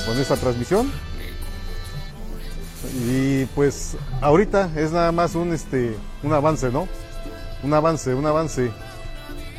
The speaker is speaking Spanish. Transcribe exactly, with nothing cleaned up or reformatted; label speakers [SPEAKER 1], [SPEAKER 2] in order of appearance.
[SPEAKER 1] con esta transmisión. Y pues ahorita es nada más un, este, un avance, ¿no? Un avance, un avance.